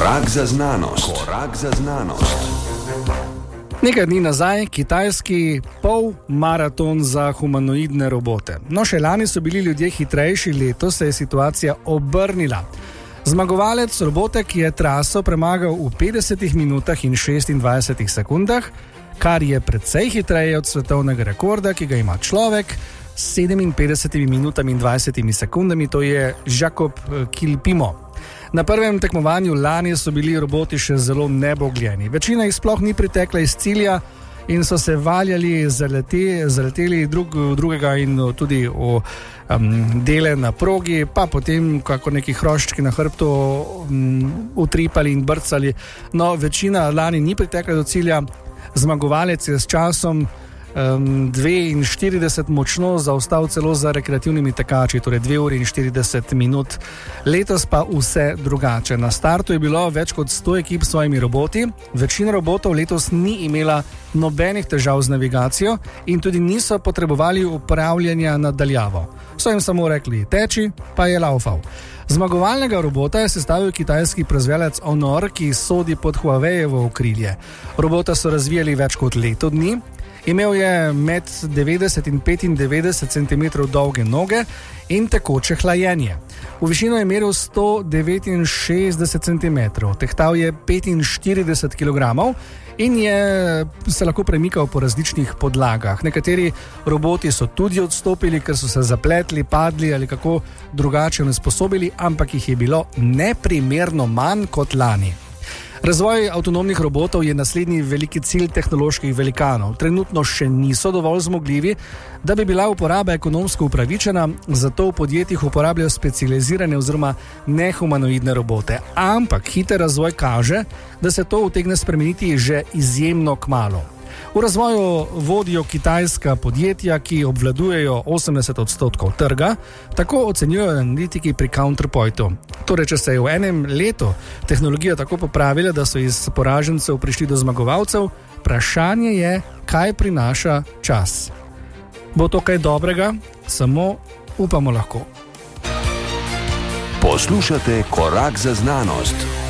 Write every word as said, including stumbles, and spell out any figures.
Korak za znanost. Korak za znanost. Nekaj dni nazaj kitajski polmaraton za humanoidne robote. No, še lani so bili ljudje hitrejši, letos se je situacija obrnila. Zmagovalec robota, ki je traso premagal v petdesetih minutah in šestindvajsetih sekundah, kar je precej hitreje od svetovnega rekorda, ki ga ima človek, s sedeminpetdesetimi minutami in dvajsetimi sekundami, to je Jakob Kilpimo. Na prvem tekmovanju lani so bili roboti še zelo nebogljeni. Večina jih sploh ni pritekla iz cilja in so se valjali, zaleti, zaleteli drug drugega in tudi v um, dele na progi, pa potem kako neki hroščki na hrbtu um, utripali in brcali. No, večina lani ni pritekla do cilja. Zmagovalec je s časom Um, dvainštirideset močno zaostal celo za rekreativnimi tekači, torej dve uri in štirideset minut. Letos pa vse drugače. Na startu je bilo več kot sto ekip s svojimi roboti. Večina robotov letos ni imela nobenih težav z navigacijo in tudi niso potrebovali upravljanja nadaljavo. So jim samo rekli teči, pa je laufal. Zmagovalnega robota je sestavil kitajski proizvajalec Honor, ki sodi pod Huawei-jevo okrilje. Robota so razvijali več kot leto dni. Imel je med devetdeset in petindevetdeset centimetrov dolge noge in tekoče hlajenje. V višino je meril sto devetinšestdeset centimetrov, tehtal je petinštirideset kilogramov in je se lahko premikal po različnih podlagah. Nekateri roboti so tudi odstopili, ker so se zapletli, padli ali kako drugače nesposobili, ampak jih je bilo neprimerno manj kot lani. Razvoj avtonomnih robotov je naslednji veliki cilj tehnoloških velikanov. Trenutno še niso dovolj zmogljivi, da bi bila uporaba ekonomsko upravičena, zato v podjetjih uporabljajo specializirane oziroma nehumanoidne robote. Ampak hiter razvoj kaže, da se to utegne spremeniti že izjemno kmalu. V razvoju vodijo kitajska podjetja, ki obvladujejo osemdeset odstotkov trga, tako ocenjujejo analitiki pri Counterpointu. Torej, če se je v enem letu tehnologija tako popravila, da so iz poražencev prišli do zmagovalcev, vprašanje je, kaj prinaša čas. Bo to kaj dobrega? Samo upamo lahko. Poslušate Korak za znanost.